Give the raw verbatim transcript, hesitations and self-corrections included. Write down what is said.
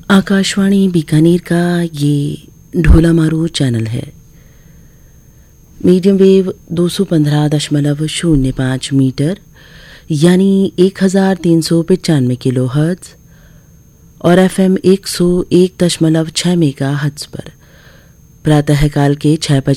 आकाशवाणी बीकानेर का ये ढोला मारू चैनल है। मीडियम वेव दो सौ पंद्रह दशमलव शून्य पाँच मीटर यानी एक हज़ार तीन सौ पचानवे किलो हर्ट्ज और एफएम एक सौ एक दशमलव छः मेगा हर्ट्ज पर प्रातःकाल के छः